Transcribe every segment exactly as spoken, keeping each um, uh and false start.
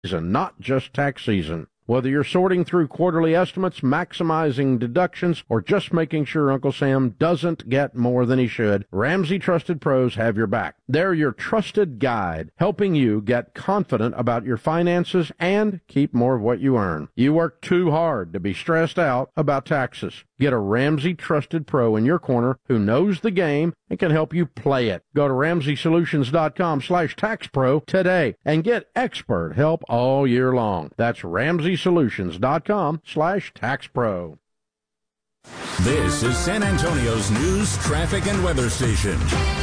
season, not just tax season. Whether you're sorting through quarterly estimates, maximizing deductions, or just making sure Uncle Sam doesn't get more than he should, Ramsey Trusted Pros have your back. They're your trusted guide, helping you get confident about your finances and keep more of what you earn. You work too hard to be stressed out about taxes. Get a Ramsey Trusted Pro in your corner who knows the game and can help you play it. Go to Ramsey Solutions dot com slash tax pro today and get expert help all year long. That's Ramsey Solutions dot com slash tax pro. This is San Antonio's news, traffic, and weather station.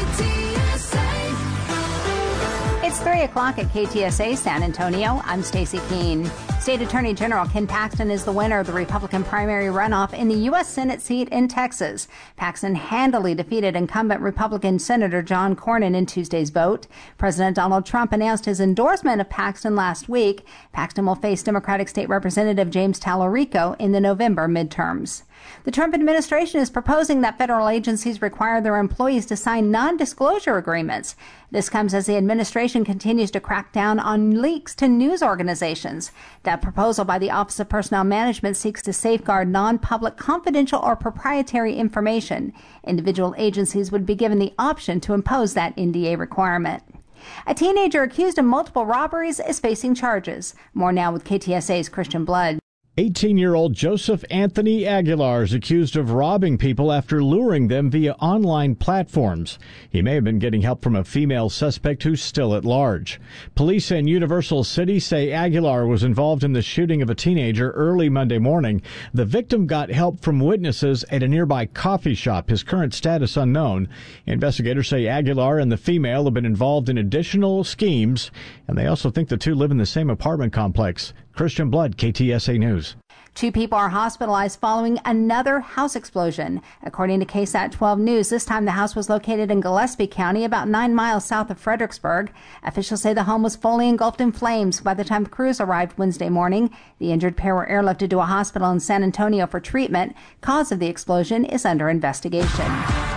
It's three o'clock at K T S A San Antonio. I'm Stacy Keene. State Attorney General Ken Paxton is the winner of the Republican primary runoff in the U S Senate seat in Texas. Paxton handily defeated incumbent Republican Senator John Cornyn in Tuesday's vote. President Donald Trump announced his endorsement of Paxton last week. Paxton will face Democratic State Representative James Tallarico in the November midterms. The Trump administration is proposing that federal agencies require their employees to sign non-disclosure agreements. This comes as the administration continues to crack down on leaks to news organizations. That proposal by the Office of Personnel Management seeks to safeguard non-public, confidential, or proprietary information. Individual agencies would be given the option to impose that N D A requirement. A teenager accused of multiple robberies is facing charges. More now with K T S A's Christian Blood. eighteen-year-old Joseph Anthony Aguilar is accused of robbing people after luring them via online platforms. He may have been getting help from a female suspect who's still at large. Police in Universal City say Aguilar was involved in the shooting of a teenager early Monday morning. The victim got help from witnesses at a nearby coffee shop. His current status unknown. Investigators say Aguilar and the female have been involved in additional schemes, and they also think the two live in the same apartment complex. Christian Blood, K T S A News. Two people are hospitalized following another house explosion. According to K S A T twelve News, this time the house was located in Gillespie County, about nine miles south of Fredericksburg. Officials say the home was fully engulfed in flames by the time crews arrived Wednesday morning. The injured pair were airlifted to a hospital in San Antonio for treatment. Cause of the explosion is under investigation.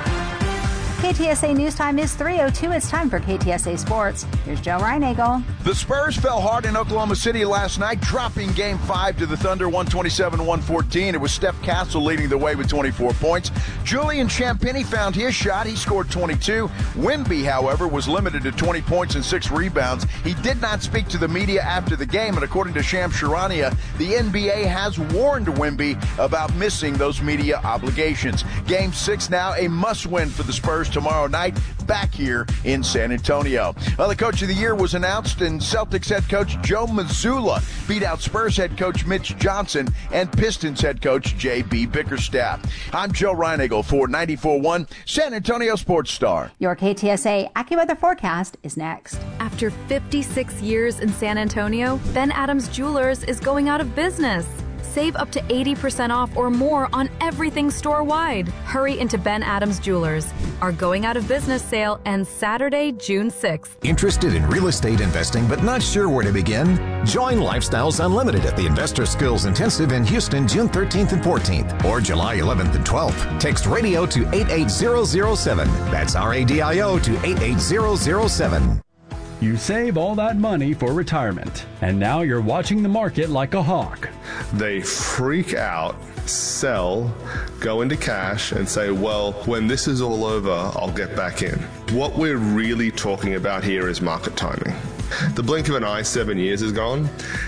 K T S A News Time is three oh two. It's time for K T S A Sports. Here's Joe Reinagle. The Spurs fell hard in Oklahoma City last night, dropping Game five to the Thunder, one twenty-seven to one fourteen. It was Steph Castle leading the way with twenty-four points. Julian Champagnie found his shot. He scored twenty-two. Wemby, however, was limited to twenty points and six rebounds. He did not speak to the media after the game, and according to Shams Charania, the N B A has warned Wemby about missing those media obligations. Game six now a must-win for the Spurs tomorrow night back here in San Antonio. Well, the Coach of the Year was announced, and Celtics head coach Joe Mazzulla beat out Spurs head coach Mitch Johnson and Pistons head coach J B Bickerstaff. I'm Joe Reinagle for ninety-four point one San Antonio Sports Star. Your K T S A AccuWeather forecast is next. After fifty-six years in San Antonio, Ben Adams Jewelers is going out of business. Save up to eighty percent off or more on everything store-wide. Hurry into Ben Adams Jewelers. Our going out of business sale ends Saturday, June sixth. Interested in real estate investing but not sure where to begin? Join Lifestyles Unlimited at the Investor Skills Intensive in Houston, June thirteenth and fourteenth, or July eleventh and twelfth. Text radio to eight eight zero zero seven. That's R A D I O to eight eight zero zero seven. You save all that money for retirement, and now you're watching the market like a hawk. They freak out, sell, go into cash, and say, well, when this is all over, I'll get back in. What we're really talking about here is market timing. The blink of an eye, seven years is gone,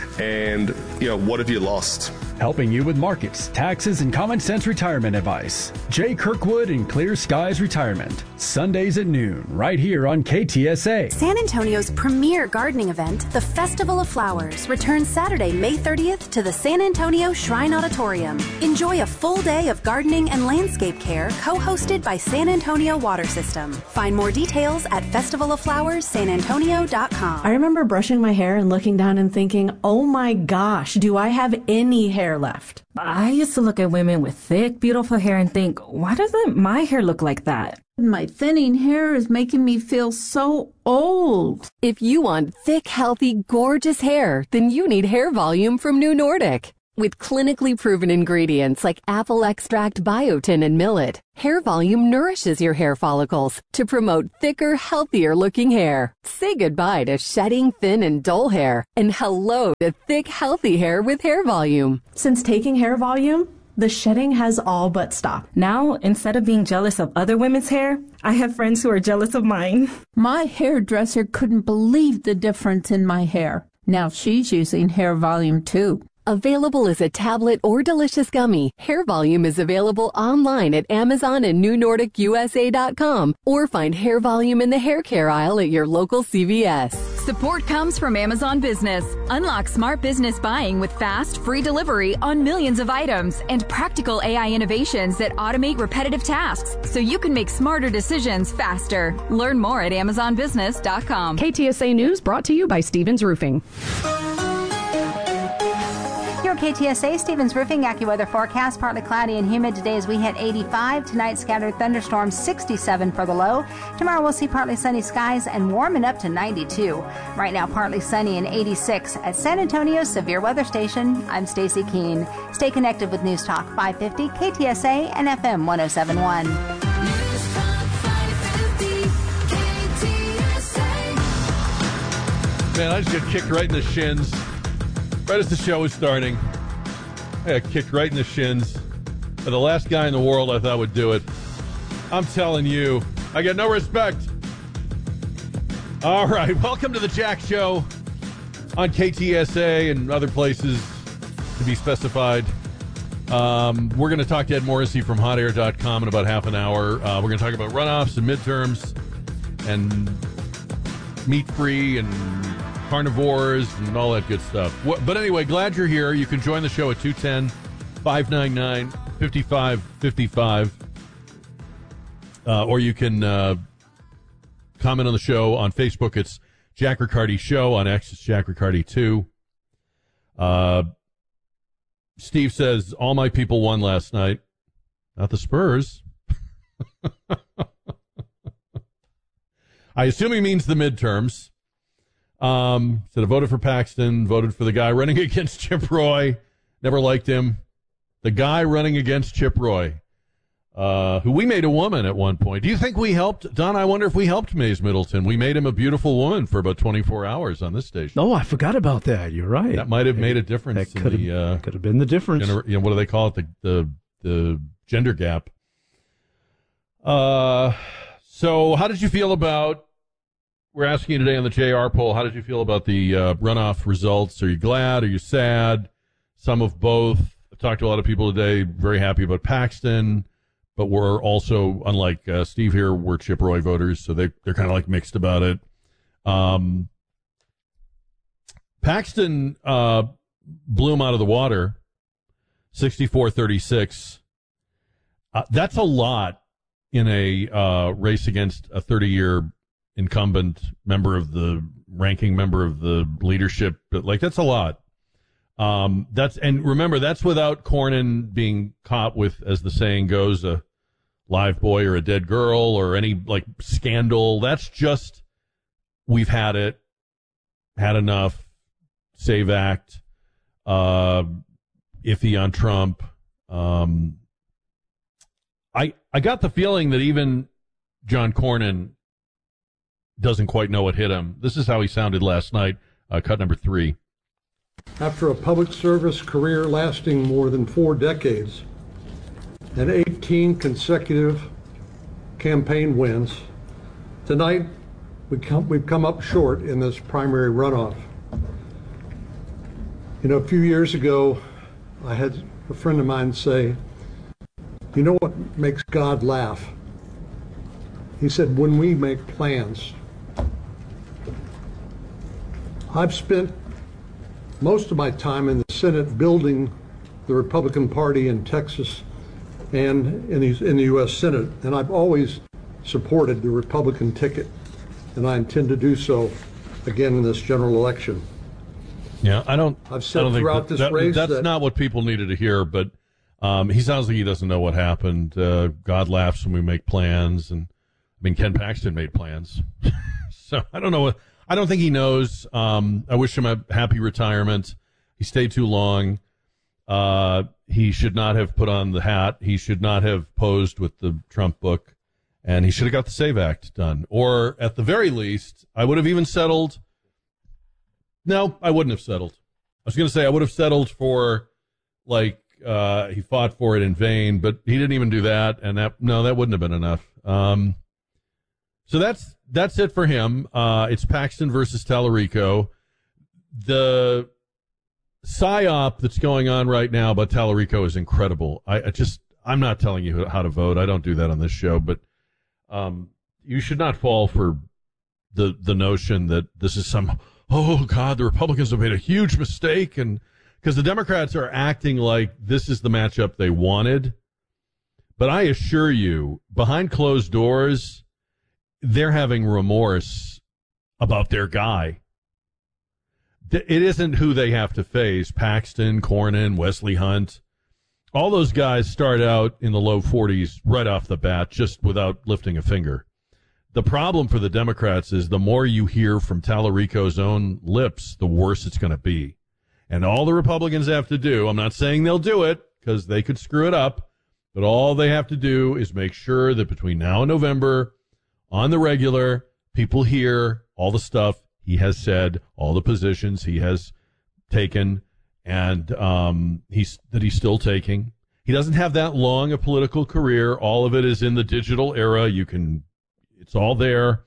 and, you know, what have you lost? Helping you with markets, taxes, and common sense retirement advice. Jay Kirkwood and Clear Skies Retirement. Sundays at noon, right here on K T S A. San Antonio's premier gardening event, the Festival of Flowers, returns Saturday, May thirtieth to the San Antonio Shrine Auditorium. Enjoy a full day of gardening and landscape care co-hosted by San Antonio Water System. Find more details at festival of flowers san antonio dot com. I remember brushing my hair and looking down and thinking, oh my gosh, do I have any hair left? I used to look at women with thick, beautiful hair and think, why doesn't my hair look like that? My thinning hair is making me feel so old. If you want thick, healthy, gorgeous hair, then you need Hair Volume from New Nordic. With clinically proven ingredients like apple extract, biotin, and millet, Hair Volume nourishes your hair follicles to promote thicker, healthier-looking hair. Say goodbye to shedding, thin, and dull hair, and hello to thick, healthy hair with Hair Volume. Since taking Hair Volume, the shedding has all but stopped. Now, instead of being jealous of other women's hair, I have friends who are jealous of mine. My hairdresser couldn't believe the difference in my hair. Now she's using Hair Volume too. Available as a tablet or delicious gummy, Hair Volume is available online at Amazon and New Nordic U S A dot com, or find Hair Volume in the hair care aisle at your local C V S. Support comes from Amazon Business. Unlock smart business buying with fast, free delivery on millions of items and practical A I innovations that automate repetitive tasks so you can make smarter decisions faster. Learn more at Amazon Business dot com. K T S A News brought to you by Stevens Roofing. Your K T S A Stevens Roofing AccuWeather forecast, partly cloudy and humid today as we hit eighty-five. Tonight, scattered thunderstorms, sixty-seven for the low. Tomorrow, we'll see partly sunny skies and warming up to ninety-two. Right now, partly sunny and eighty-six at San Antonio's Severe Weather Station. I'm Stacy Keene. Stay connected with News Talk five fifty, K T S A, and F M one oh seven point one. Man, I just got kicked right in the shins. Right as the show was starting, I got kicked right in the shins. By the last guy in the world I thought would do it. I'm telling you, I get no respect. All right, welcome to the Jack Show on K T S A and other places to be specified. Um, we're going to talk to Ed Morrissey from hot air dot com in about half an hour. Uh, we're going to talk about runoffs and midterms and meat-free and carnivores and all that good stuff. But anyway, glad you're here. You can join the show at two one zero, five nine nine, five five five five. Uh, or you can uh, comment on the show on Facebook. It's Jack Riccardi Show. On X, it's Jack Riccardi two. Uh, Steve says, all my people won last night. Not the Spurs. I assume he means the midterms. Um, said I voted for Paxton, voted for the guy running against Chip Roy. Never liked him. The guy running against Chip Roy, uh, who we made a woman at one point. Do you think we helped? Don, I wonder if we helped Mays Middleton. We made him a beautiful woman for about twenty-four hours on this station. Oh, I forgot about that. You're right. That might have made a difference. That could, in the, have, uh, could have been the difference. Gener- you know, what do they call it? The, the, the gender gap. Uh, so how did you feel about... We're asking you today on the J R poll, how did you feel about the uh, runoff results? Are you glad? Are you sad? Some of both. I've talked to a lot of people today, very happy about Paxton, but we're also, unlike uh, Steve here, we're Chip Roy voters, so they, they're kind of like mixed about it. Um, Paxton uh, blew him out of the water, sixty-four thirty-six. Uh, that's a lot in a uh, race against a thirty-year incumbent member of the ranking member of the leadership, but like that's a lot. Um, that's and remember that's without Cornyn being caught with, as the saying goes, a live boy or a dead girl or any like scandal. That's just we've had it, had enough. Save Act, uh, iffy on Trump. Um, I I got the feeling that even John Cornyn doesn't quite know what hit him. This is how he sounded last night, uh, cut number three. After a public service career lasting more than four decades and eighteen consecutive campaign wins, tonight we come, we've come up short in this primary runoff. You know, a few years ago, I had a friend of mine say, you know what makes God laugh? He said, when we make plans. I've spent most of my time in the Senate building the Republican Party in Texas and in the, in the U S Senate, and I've always supported the Republican ticket, and I intend to do so again in this general election. Yeah, I don't. I've said I don't throughout think that, this that, race that's that, not what people needed to hear, but um, he sounds like he doesn't know what happened. Uh, God laughs when we make plans, and I mean Ken Paxton made plans, so I don't know what. I don't think he knows. Um, I wish him a happy retirement. He stayed too long. Uh, he should not have put on the hat. He should not have posed with the Trump book. And he should have got the SAVE Act done. Or at the very least, I would have even settled. No, I wouldn't have settled. I was going to say I would have settled for, like, uh, he fought for it in vain, but he didn't even do that. And that, no, that wouldn't have been enough. Um, so that's, that's it for him. Uh, it's Paxton versus Tallarico. The psyop that's going on right now about Tallarico is incredible. I, I just, I'm not telling you how to vote. I don't do that on this show, but um, you should not fall for the the notion that this is some, oh God, the Republicans have made a huge mistake, and because the Democrats are acting like this is the matchup they wanted. But I assure you, behind closed doors, they're having remorse about their guy. It isn't who they have to face. Paxton, Cornyn, Wesley Hunt. All those guys start out in the low forties right off the bat, just without lifting a finger. The problem for the Democrats is the more you hear from Tallarico's own lips, the worse it's going to be. And all the Republicans have to do, I'm not saying they'll do it because they could screw it up, but all they have to do is make sure that between now and November, on the regular, people hear all the stuff he has said, all the positions he has taken, and um, he's that he's still taking. He doesn't have that long a political career. All of it is in the digital era. You can, it's all there.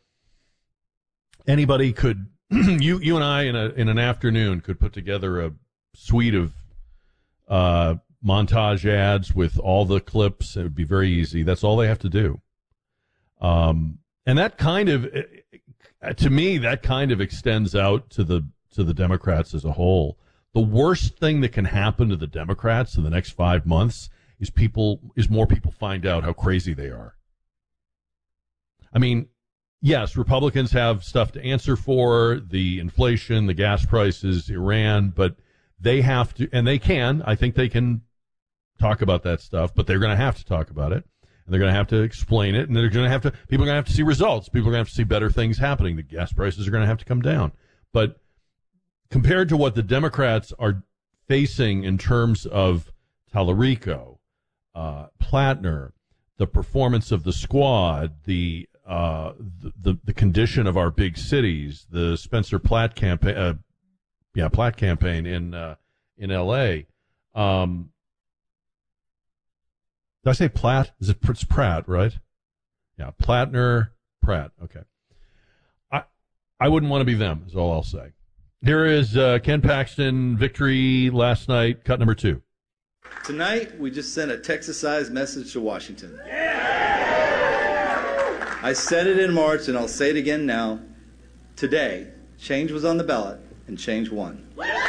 Anybody could, you you and I in a in an afternoon could put together a suite of uh, montage ads with all the clips. It would be very easy. That's all they have to do. Um, and that kind of. To me, that kind of extends out to the to the Democrats as a whole. The worst thing that can happen to the Democrats in the next five months is people is more people find out how crazy they are. I mean, yes, Republicans have stuff to answer for, the inflation, the gas prices, Iran, but they have to, and they can, I think they can talk about that stuff, but they're going to have to talk about it. And they're going to have to explain it, and they're going to have to, people are going to have to see results. People are going to have to see better things happening. The gas prices are going to have to come down. But compared to what the Democrats are facing in terms of Tallarico, uh, Plattner, the performance of the squad, the, uh, the, the, the condition of our big cities, the Spencer Platt campaign, uh, yeah, Platt campaign in, uh, in L A, um, did I say Platt? Is it it's Pratt, right? Yeah, Plattner, Pratt. Okay. I I wouldn't want to be them, is all I'll say. Here is uh, Ken Paxton, victory last night, cut number two. Tonight, we just sent a Texas-sized message to Washington. I said it in March, and I'll say it again now. Today, change was on the ballot, and change won.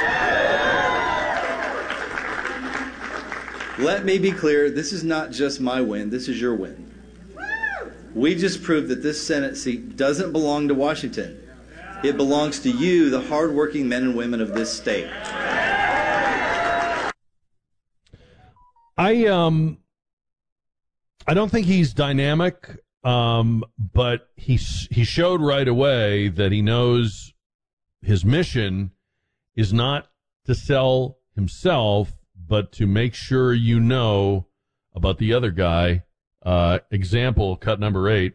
Let me be clear, this is not just my win, this is your win. We just proved that this Senate seat doesn't belong to Washington. It belongs to you, the hardworking men and women of this state. I um I don't think he's dynamic, um, but he he showed right away that he knows his mission is not to sell himself, but to make sure you know about the other guy. Uh, example, cut number eight.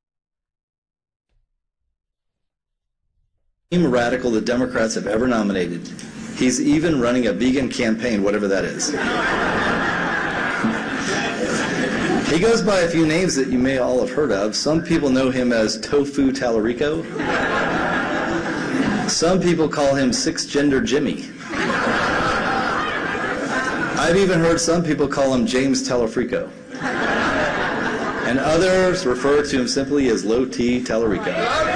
Radical the Democrats have ever nominated. He's even running a vegan campaign, whatever that is. He goes by a few names that you may all have heard of. Some people know him as Tofu Tallarico. Some people call him Six-Gender Jimmy. I've even heard some people call him James Tallarico. And others refer to him simply as Low T Tallarico.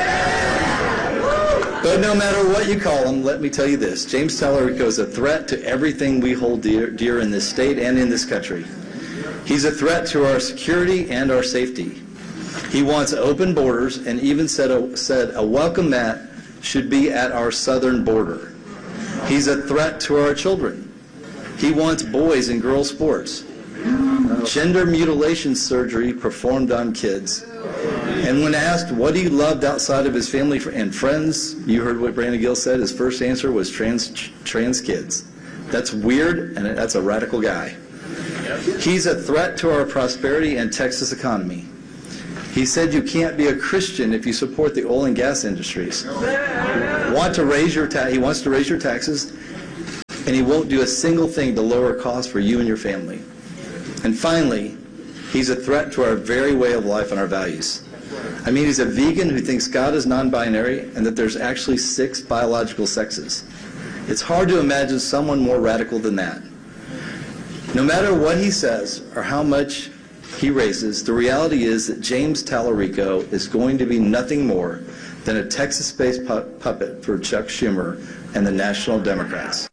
But no matter what you call him, let me tell you this. James Tallarico is a threat to everything we hold dear, dear in this state and in this country. He's a threat to our security and our safety. He wants open borders and even said a, said a welcome mat should be at our southern border. He's a threat to our children. He wants boys and girls sports, gender mutilation surgery performed on kids. And when asked what he loved outside of his family and friends, you heard what Brandon Gill said. His first answer was trans trans kids. That's weird, and that's a radical guy. He's a threat to our prosperity and Texas economy. He said you can't be a Christian if you support the oil and gas industries. Want to raise your ta- he wants to raise your taxes, and he won't do a single thing to lower costs for you and your family. And finally, he's a threat to our very way of life and our values. I mean, he's a vegan who thinks God is non-binary and that there's actually six biological sexes. It's hard to imagine someone more radical than that. No matter what he says or how much he raises, the reality is that James Tallarico is going to be nothing more than a Texas-based pu- puppet for Chuck Schumer and the National Democrats.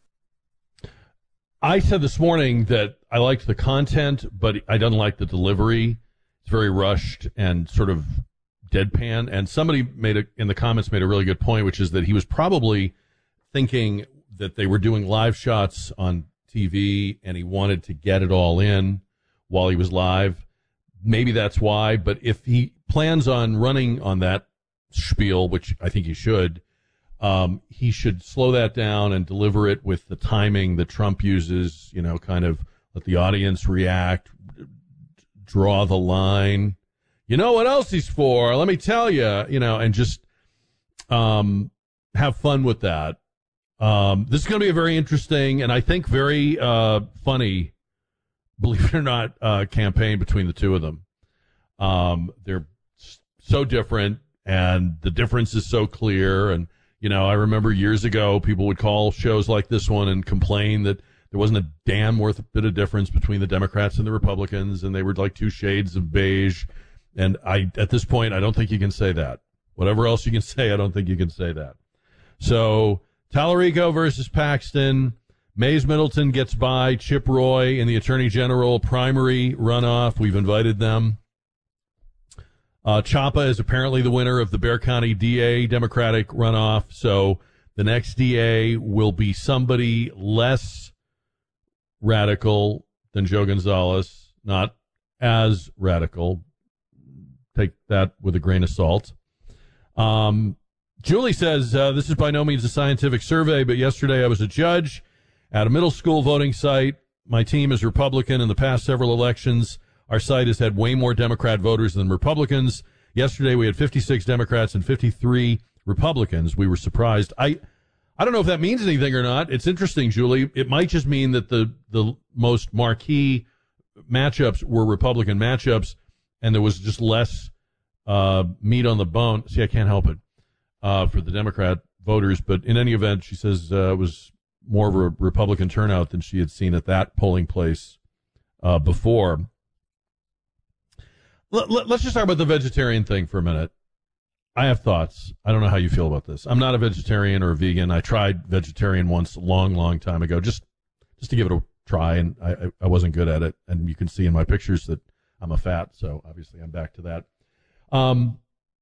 I said this morning that I liked the content, but I don't like the delivery. It's very rushed and sort of deadpan. And somebody made a, in the comments made a really good point, which is that he was probably thinking that they were doing live shots on T V and he wanted to get it all in while he was live. Maybe that's why, but if he plans on running on that spiel, which I think he should, um, he should slow that down and deliver it with the timing that Trump uses, you know, kind of let the audience react, draw the line. You know what else he's for? Let me tell you, you know, and just um, have fun with that. Um, this is going to be a very interesting and I think very uh, funny, believe it or not, uh, campaign between the two of them. Um, they're so different, and the difference is so clear. And, you know, I remember years ago, people would call shows like this one and complain that there wasn't a damn worth a bit of difference between the Democrats and the Republicans, and they were like two shades of beige. And I, at this point, I don't think you can say that. Whatever else you can say, I don't think you can say that. So, Tallarico versus Paxton. Mays Middleton gets by Chip Roy in the Attorney General primary runoff. We've invited them. Uh, Chapa is apparently the winner of the Bexar County D A Democratic runoff. So the next D A will be somebody less radical than Joe Gonzalez, not as radical. Take that with a grain of salt. Um, Julie says, uh, this is by no means a scientific survey, but yesterday I was a judge at a middle school voting site. My team is Republican. In the past several elections, our site has had way more Democrat voters than Republicans. Yesterday, we had fifty-six Democrats and fifty-three Republicans. We were surprised. I I don't know if that means anything or not. It's interesting, Julie. It might just mean that the, the most marquee matchups were Republican matchups, and there was just less uh, meat on the bone. See, I can't help it uh, for the Democrat voters. But in any event, she says uh, it was more of a Republican turnout than she had seen at that polling place uh, before. Let, let, let's just talk about the vegetarian thing for a minute. I have thoughts. I don't know how you feel about this. I'm not a vegetarian or a vegan. I tried vegetarian once a long, long time ago, just just to give it a try, and I, I wasn't good at it. And you can see in my pictures that I'm a fat, so obviously I'm back to that. Um,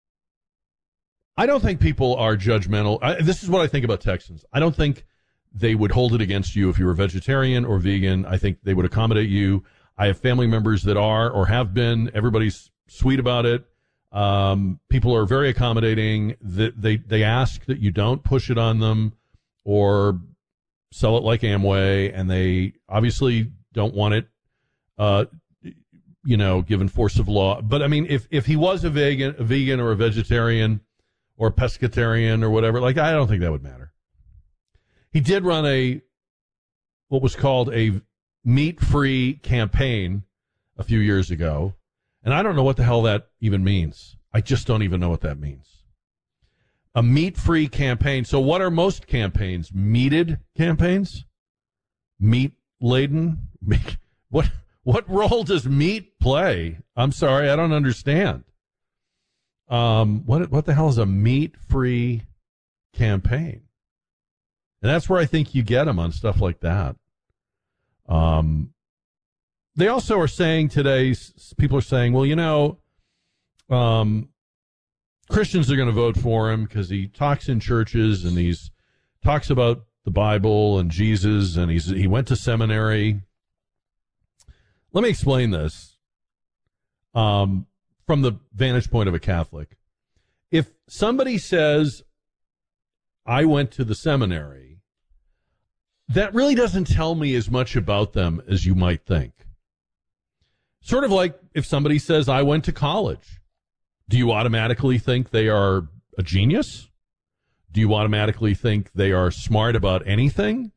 I don't think people are judgmental. I, this is what I think about Texans. I don't think they would hold it against you if you were vegetarian or vegan. I think they would accommodate you. I have family members that are or have been. Everybody's sweet about it. Um, people are very accommodating. They, they they ask that you don't push it on them or sell it like Amway, and they obviously don't want it, uh, you know, given force of law. But I mean, if if he was a vegan, a vegan or a vegetarian or a pescatarian or whatever, like I don't think that would matter. He did run a what was called a meat-free campaign a few years ago, and I don't know what the hell that even means. I just don't even know what that means. A meat-free campaign. So what are most campaigns? Meated campaigns? Meat-laden? What what role does meat play? I'm sorry, I don't understand. Um, what what the hell is a meat-free campaign? And that's where I think you get them on stuff like that. Um, they also are saying today, people are saying, well, you know, um, Christians are going to vote for him because he talks in churches and he's talks about the Bible and Jesus, and he's he went to seminary. Let me explain this um, from the vantage point of a Catholic. If somebody says, I went to the seminary, that really doesn't tell me as much about them as you might think. Sort of like if somebody says, I went to college, do you automatically think they are a genius? Do you automatically think they are smart about anything?